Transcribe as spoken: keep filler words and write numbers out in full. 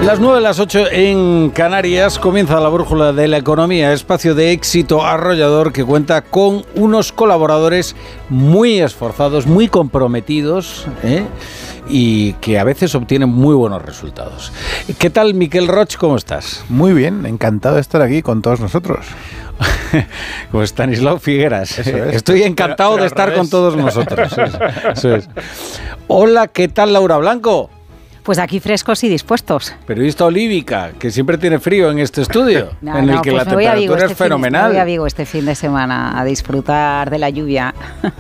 Las nueve, las ocho en Canarias, comienza la brújula de la economía, espacio de éxito arrollador que cuenta con unos colaboradores muy esforzados, muy comprometidos, ¿eh? y que a veces obtienen muy buenos resultados. ¿Qué tal, Miquel Roig? ¿Cómo estás? Muy bien, encantado de estar aquí con todos nosotros. Como Estanislao Figueras. Eso es. Estoy encantado pero, pero de estar revés. con todos nosotros. Eso es, eso es. Hola, ¿qué tal, Laura Blanco? Pues aquí frescos y dispuestos. Periodista olívica, que siempre tiene frío en este estudio, No, en el no, que pues la me voy a Vigo temperatura este es fin de- fenomenal. me voy a Vigo este fin de semana a disfrutar de la lluvia.